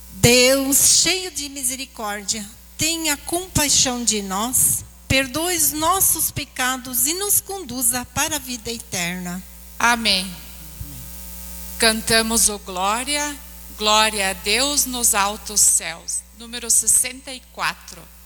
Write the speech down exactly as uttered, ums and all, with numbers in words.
Deus, cheio de misericórdia, tenha compaixão de nós, perdoe os nossos pecados e nos conduza para a vida eterna. Amém. Cantamos o Glória, glória a Deus nos altos céus. Número sessenta e quatro.